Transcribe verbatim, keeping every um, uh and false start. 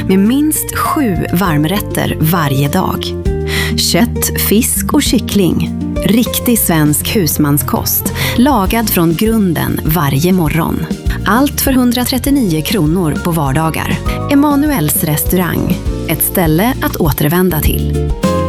med minst sju varmrätter varje dag. Kött, fisk och kyckling. Riktig svensk husmanskost, lagad från grunden varje morgon. Allt för hundratrettionio kronor på vardagar. Emanuels restaurang, ett ställe att återvända till.